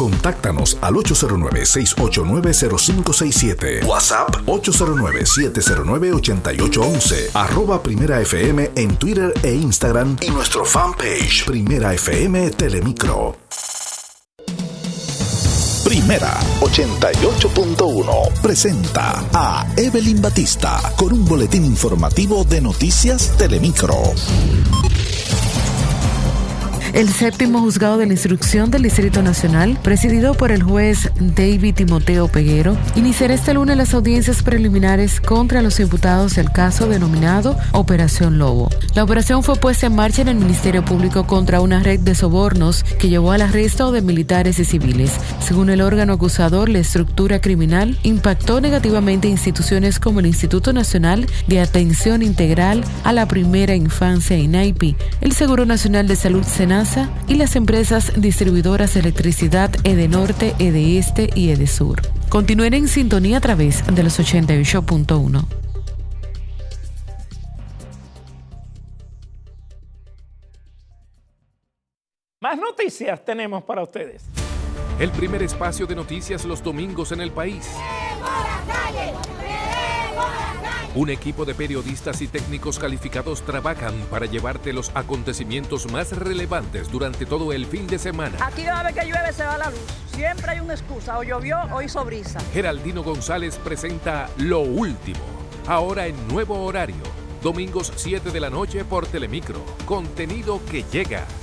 Contáctanos al 809-689-0567. WhatsApp 809-709-8811. @Primera FM en Twitter e Instagram y nuestro fanpage Primera FM Telemicro. Primera 88.1 presenta a Evelyn Batista con un boletín informativo de Noticias Telemicro. El séptimo juzgado de la instrucción del Distrito Nacional, presidido por el juez David Timoteo Peguero, iniciará este lunes las audiencias preliminares contra los imputados del caso denominado Operación Lobo. La operación fue puesta en marcha en el Ministerio Público contra una red de sobornos que llevó al arresto de militares y civiles. Según el órgano acusador, la estructura criminal impactó negativamente instituciones como el Instituto Nacional de Atención Integral a la Primera Infancia INAIPI, el Seguro Nacional de Salud SENASA y las empresas distribuidoras de electricidad Edenorte, Edeeste y Edesur. Continúen en sintonía a través de los 88.1. Más noticias tenemos para ustedes. El primer espacio de noticias los domingos en el país. Un equipo de periodistas y técnicos calificados trabajan para llevarte los acontecimientos más relevantes durante todo el fin de semana. Aquí cada vez que llueve se va la luz. Siempre hay una excusa. O llovió o hizo brisa. Geraldino González presenta Lo Último. Ahora en nuevo horario. Domingos 7 de la noche por Telemicro. Contenido que llega.